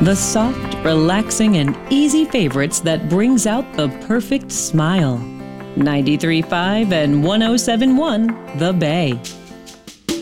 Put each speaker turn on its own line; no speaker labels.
The soft, relaxing, and easy favorites that brings out the perfect smile. 93.5 and 107.1 The Bay.